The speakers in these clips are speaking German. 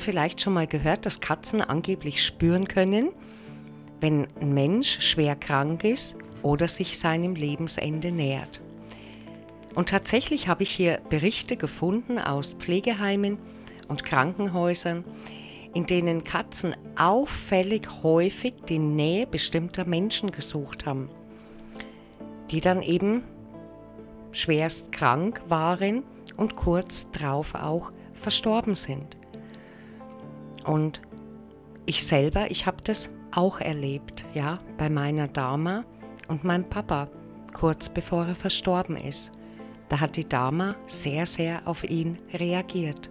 vielleicht schon mal gehört, dass Katzen angeblich spüren können, wenn ein Mensch schwer krank ist oder sich seinem Lebensende nähert. Und tatsächlich habe ich hier Berichte gefunden aus Pflegeheimen und Krankenhäusern, in denen Katzen auffällig häufig die Nähe bestimmter Menschen gesucht haben, die dann eben schwerst krank waren und kurz drauf auch verstorben sind. Und ich habe das auch erlebt, ja, bei meiner Dama und meinem Papa, kurz bevor er verstorben ist. Da hat die Dama sehr, sehr auf ihn reagiert.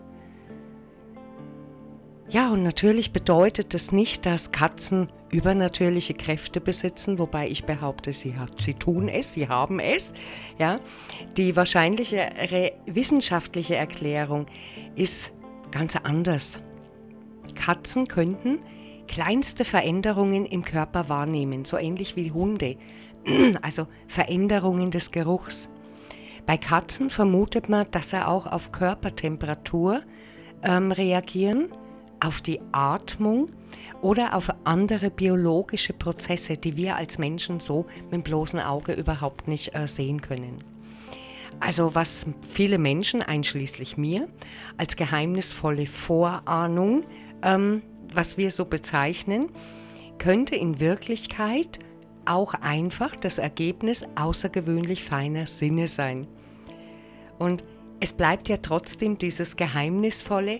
Ja, und natürlich bedeutet das nicht, dass Katzen übernatürliche Kräfte besitzen, wobei ich behaupte, sie tun es, sie haben es. Ja, die wahrscheinliche wissenschaftliche Erklärung ist ganz anders. Katzen könnten kleinste Veränderungen im Körper wahrnehmen, so ähnlich wie Hunde, also Veränderungen des Geruchs. Bei Katzen vermutet man, dass sie auch auf Körpertemperatur reagieren, auf die Atmung oder auf andere biologische Prozesse, die wir als Menschen so mit dem bloßen Auge überhaupt nicht sehen können. Also was viele Menschen, einschließlich mir, als geheimnisvolle Vorahnung, was wir so bezeichnen, könnte in Wirklichkeit auch einfach das Ergebnis außergewöhnlich feiner Sinne sein. Und es bleibt ja trotzdem dieses Geheimnisvolle,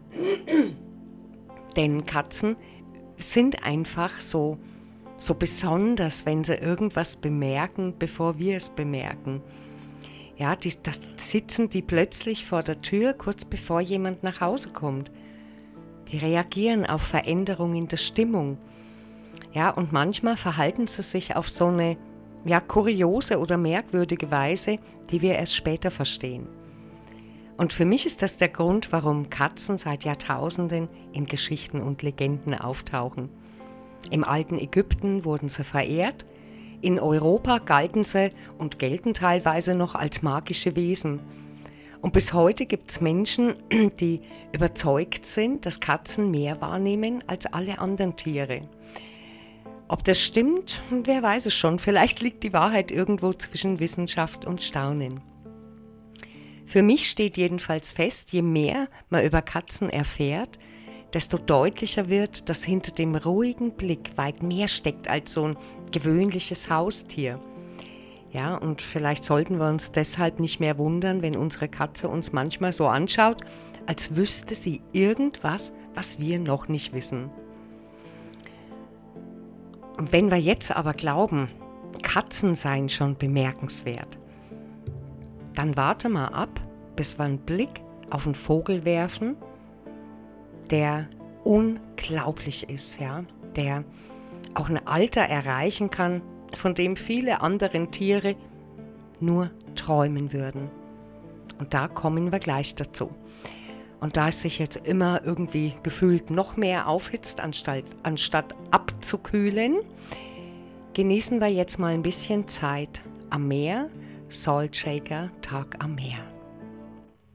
denn Katzen sind einfach so besonders, wenn sie irgendwas bemerken, bevor wir es bemerken. Ja, das sitzen die plötzlich vor der Tür, kurz bevor jemand nach Hause kommt. Die reagieren auf Veränderungen der Stimmung. Ja, und manchmal verhalten sie sich auf so eine kuriose oder merkwürdige Weise, die wir erst später verstehen. Und für mich ist das der Grund, warum Katzen seit Jahrtausenden in Geschichten und Legenden auftauchen. Im alten Ägypten wurden sie verehrt, in Europa galten sie und gelten teilweise noch als magische Wesen. Und bis heute gibt es Menschen, die überzeugt sind, dass Katzen mehr wahrnehmen als alle anderen Tiere. Ob das stimmt, wer weiß es schon. Vielleicht liegt die Wahrheit irgendwo zwischen Wissenschaft und Staunen. Für mich steht jedenfalls fest, je mehr man über Katzen erfährt, desto deutlicher wird, dass hinter dem ruhigen Blick weit mehr steckt als so ein gewöhnliches Haustier. Ja, und vielleicht sollten wir uns deshalb nicht mehr wundern, wenn unsere Katze uns manchmal so anschaut, als wüsste sie irgendwas, was wir noch nicht wissen. Und wenn wir jetzt aber glauben, Katzen seien schon bemerkenswert, dann warte mal ab, bis wir einen Blick auf einen Vogel werfen, der unglaublich ist, ja, der auch ein Alter erreichen kann, von dem viele andere Tiere nur träumen würden. Und da kommen wir gleich dazu. Und da es sich jetzt immer irgendwie gefühlt noch mehr aufhitzt, anstatt abzukühlen, genießen wir jetzt mal ein bisschen Zeit am Meer. Saltshaker Tag am Meer.